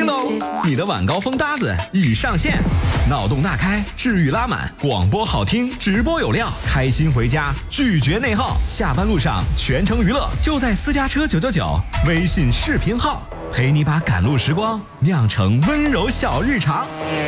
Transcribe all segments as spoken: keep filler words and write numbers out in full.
咚，你的晚高峰搭子已上线，脑洞大开，治愈拉满，广播好听，直播有料，开心回家，拒绝内耗。下班路上全程娱乐，就在私家车九九九微信视频号，陪你把赶路时光酿成温柔小日常。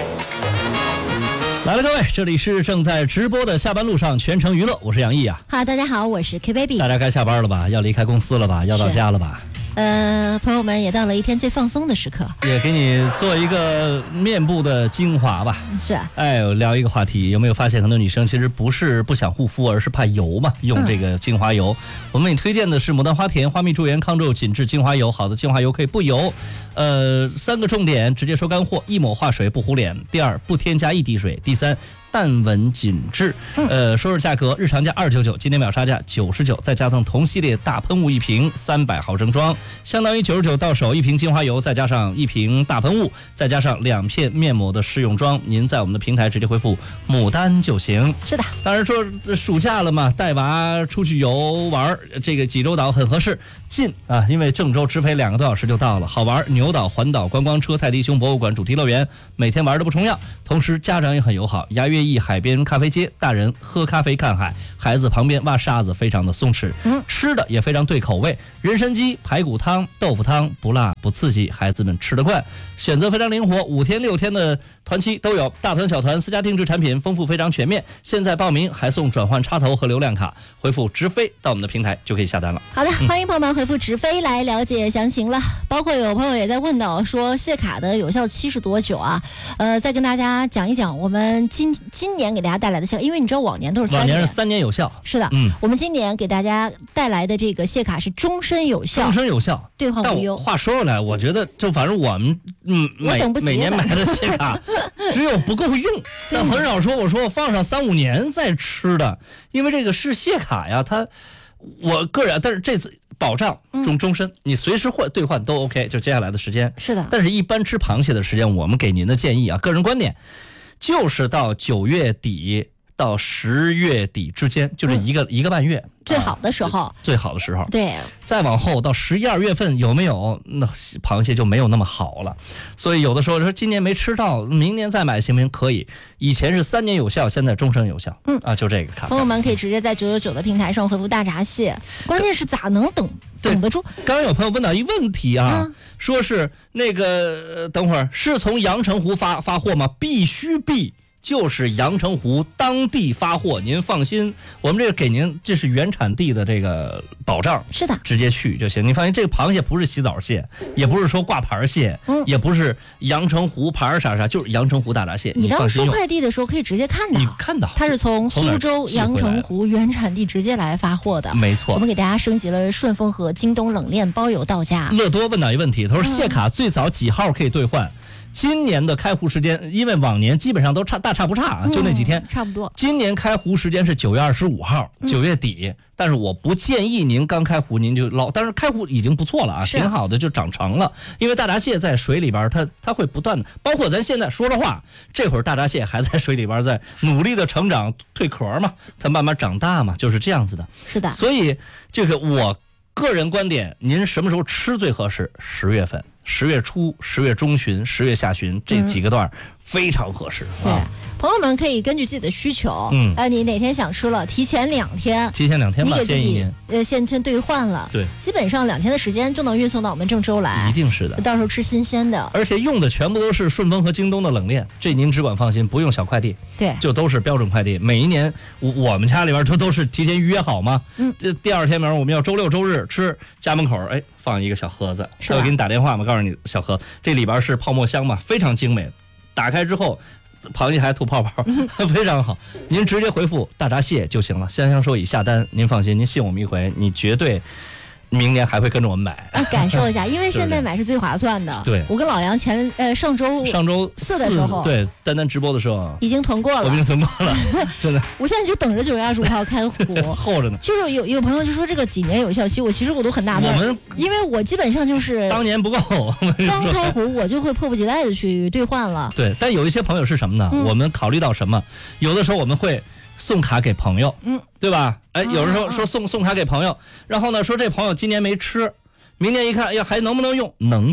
来了，各位，这里是正在直播的下班路上全程娱乐，我是杨毅啊。 好，大家好，我是 K Baby。 大家该下班了吧？要离开公司了吧？要到家了吧？ 呃，朋友们也到了一天最放松的时刻， 也给你做一个面部的精华吧。 是啊， 哎，聊一个话题，有没有发现很多女生其实不是不想护肤，而是怕油嘛，用这个精华油。嗯、我们给你推荐的是牡丹花田花蜜驻颜抗皱紧致精华油，好的精华油可以不油。呃，三个重点直接说干货：一抹化水不糊脸；第二，不添加一滴水；第三，淡纹紧致。呃，说说价格，日常价二九九，今天秒杀价九十九，再加上同系列大喷雾一瓶，三百毫升装，相当于九十九到手一瓶精华油，再加上一瓶大喷雾，再加上两片面膜的试用装。您在我们的平台直接回复牡丹就行。 是的， 当然说暑假了嘛，带娃出去游玩，这个济州岛很合适，近啊，因为郑州直飞两个多小时就到了，好玩。牛岛环岛观光车、泰迪熊博物馆、主题乐园，每天玩的不重样，同时家长也很友好。雅悦意海边咖啡街，大人喝咖啡看海，孩子旁边挖沙子，非常的松弛。嗯，吃的也非常对口味，人参鸡、排骨汤、豆腐汤，不辣不刺激，孩子们吃得惯。选择非常灵活，五天六天的团期都有，大团小团私家定制产品丰富非常全面。现在报名还送转换插头和流量卡，回复直飞到我们的平台就可以下单了。 好的，欢迎朋友们回复直飞来了解详情了。包括有朋友也在问到说谢卡的有效期是多久啊？呃，再跟大家讲一讲我们今今年给大家带来的效，因为你知道往年都是三年， 往年是三年有效。 是的，嗯，我们今年给大家带来的这个谢卡是终身有效， 终身有效， 兑换无忧。 话说回来，我觉得就反正我们嗯每每年买的谢卡只有不够用，但很少说我说我放上三五年再吃的，因为这个是谢卡呀，它我个人，但是这次保障终终身，你随时换兑换都 OK， 就接下来的时间是的。 但是一般吃螃蟹的时间，我们给您的建议啊，个人观点就是到九月底到十月底之间，就是一个、嗯、一个半月最好的时候、 啊、最好的时候。 对， 再往后到十一二月份有没有，那螃蟹就没有那么好了。所以有的时候说今年没吃到，明年再买行不行？可以。以前是三年有效，现在终身有效。嗯啊，就这个看。 朋友们可以直接在九九九的平台上回复大闸蟹，关键是咋能等等得住？ 刚刚有朋友问到一问题啊，嗯、说是那个、呃、等会儿是从阳澄湖发发货吗？必须必。就是阳澄湖当地发货，您放心，我们这个给您这是原产地的这个保障， 是的， 直接去就行。您放心，这个螃蟹不是洗澡蟹，也不是说挂牌蟹，嗯，也不是阳澄湖牌啥啥，就是阳澄湖大闸蟹。 你当收快递的时候可以直接看到， 你看到， 它是从苏州阳澄湖原产地直接来发货的， 没错。 我们给大家升级了顺丰和京东冷链包邮到家。 乐多问到一个问题，他说谢卡最早几号可以兑换？嗯，今年的开户时间，因为往年基本上都差大差不差，就那几天、 嗯、差不多。 今年开户时间是九月二十五号，九月底、嗯。但是我不建议您刚开户您就捞，但是开户已经不错了啊，挺好的，就长成了。因为大闸蟹在水里边，它它会不断的，包括咱现在说实话，这会儿大闸蟹还在水里边在努力的成长蜕壳嘛，它慢慢长大嘛，就是这样子的。 是的。 所以这个我个人观点，您什么时候吃最合适？十月份。十月初、十月中旬、十月下旬这几个段、嗯、非常合适。 对、啊，朋友们可以根据自己的需求，嗯，呃，你哪天想吃了，提前两天， 提前两天吧， 你给自己建议您呃先先兑换了， 对， 基本上两天的时间就能运送到我们郑州来， 一定是的， 到时候吃新鲜的， 而且用的全部都是顺丰和京东的冷链，这您只管放心，不用小快递， 对， 就都是标准快递。每一年我我们家里边都都是提前预约好嘛，嗯，这第二天我们要周六周日吃，家门口哎放一个小盒子，我给你打电话嘛，告诉你小盒。这里边是泡沫箱嘛，非常精美。打开之后，螃蟹还吐泡泡，非常好。您直接回复大闸蟹就行了，香香说已下单，您放心，您信我们一回，你绝对明年还会跟着我们买， 啊、感受一下，因为现在买是最划算的。 对， 我跟老杨前呃上周上周四的时候， 对，丹丹直播的时候已经囤过了， 我已经囤过了，真的。 我现在就等着九月二十五号开户， 候着呢。 就是有有朋友就说这个几年有效期，我其实我都很纳闷，我们因为我基本上就是当年不够， 刚开户我就会迫不及待的去兑换了。 对，但有一些朋友是什么呢？嗯、我们考虑到什么？有的时候我们会送卡给朋友，嗯，对吧？哎，有人说说送送卡给朋友，然后呢说这朋友今年没吃，明年一看，哎呀还能不能用？能用。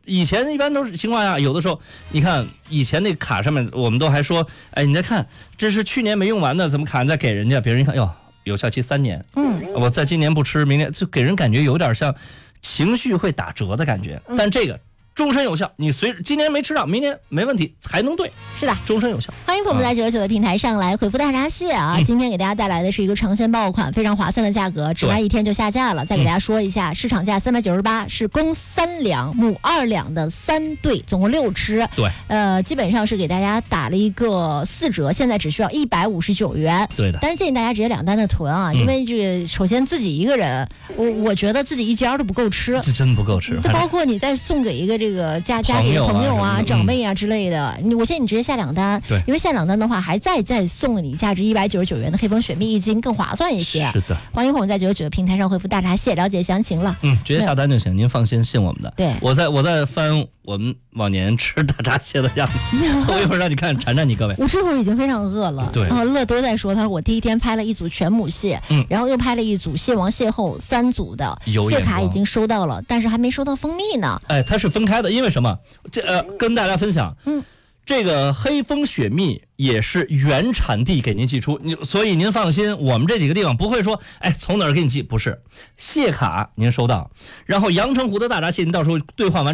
以前一般都是情况下，有的时候你看以前那卡上面，我们都还说，哎，你再看，这是去年没用完的，怎么卡再给人家？别人一看，哟，有效期三年， 嗯， 我在今年不吃，明年就给人感觉有点像情绪会打折的感觉。 嗯、 但这个终身有效，你随今年没吃到，明年没问题还能兑， 是的， 终身有效。 欢迎朋友们在九九九的平台上来回复大闸蟹啊！ 嗯、 今天给大家带来的是一个尝鲜爆款，非常划算的价格，只卖一天就下架了。再给大家说一下，嗯、市场价三百九十八，是公三两母二两的三对，总共六只。 对， 呃，基本上是给大家打了一个四折，现在只需要一百五十九元。 对的， 但是建议大家直接两单的囤啊，嗯、因为这个首先自己一个人，我我觉得自己一家都不够吃， 这真不够吃。 就包括你再送给一个这个家家里的朋友啊、长辈啊之类的，嗯、我建议你直接下两单。 对， 因为下两单的话，还再再送你价值一百九十九元的黑蜂雪蜜一斤，更划算一些。 是的， 欢迎朋友在九九九的平台上回复大闸蟹了解详情了。 嗯，直接下单就行，您放心，信我们的。 对， 我在我在翻我们往年吃大闸蟹的样子，我一会儿让你看，馋馋你各位。 我这会儿已经非常饿了。 对， 然后乐多在说，他说我第一天拍了一组全母蟹，嗯，然后又拍了一组蟹王蟹后三组的蟹卡已经收到了，但是还没收到蜂蜜呢。 哎，它是分开的，因为什么？这呃，跟大家分享， 嗯。 这个黑蜂雪蜜也是原产地给您寄出，你所以您放心，我们这几个地方不会说，哎，从哪儿给你寄，不是，蟹卡您收到，然后阳澄湖的大闸蟹您到时候兑换完。